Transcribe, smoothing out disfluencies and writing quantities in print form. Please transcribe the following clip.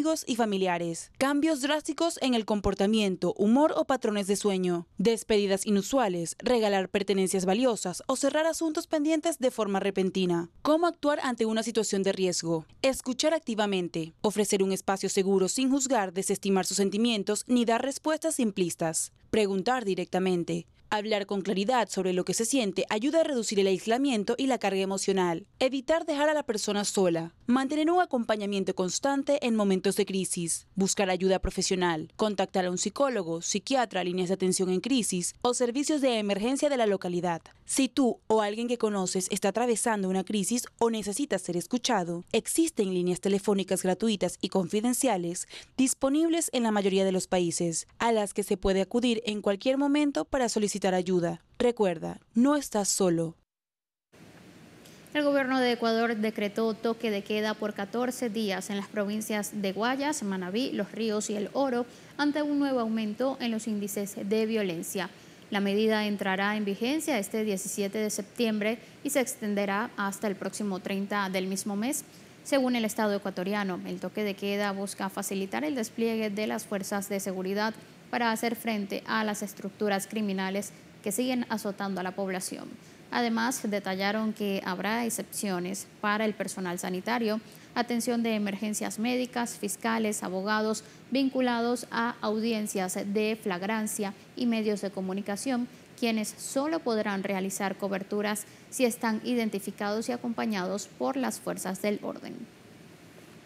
amigos y familiares. Cambios drásticos en el comportamiento, humor o patrones de sueño. Despedidas inusuales, regalar pertenencias valiosas o cerrar asuntos pendientes de forma repentina. Cómo actuar ante una situación de riesgo. Escuchar activamente. Ofrecer un espacio seguro sin juzgar, desestimar sus sentimientos ni dar respuestas simplistas. Preguntar directamente. Hablar con claridad sobre lo que se siente ayuda a reducir el aislamiento y la carga emocional. Evitar dejar a la persona sola. Mantener un acompañamiento constante en momentos de crisis. Buscar ayuda profesional. Contactar a un psicólogo, psiquiatra, líneas de atención en crisis o servicios de emergencia de la localidad. Si tú o alguien que conoces está atravesando una crisis o necesita ser escuchado, existen líneas telefónicas gratuitas y confidenciales disponibles en la mayoría de los países, a las que se puede acudir en cualquier momento para solicitar ayuda. Recuerda, no estás solo. El gobierno de Ecuador decretó toque de queda por 14 días en las provincias de Guayas, Manabí, Los Ríos y El Oro ante un nuevo aumento en los índices de violencia. La medida entrará en vigencia este 17 de septiembre y se extenderá hasta el próximo 30 del mismo mes. Según el Estado ecuatoriano, el toque de queda busca facilitar el despliegue de las fuerzas de seguridad para hacer frente a las estructuras criminales que siguen azotando a la población. Además, detallaron que habrá excepciones para el personal sanitario, atención de emergencias médicas, fiscales, abogados vinculados a audiencias de flagrancia y medios de comunicación, quienes solo podrán realizar coberturas si están identificados y acompañados por las fuerzas del orden.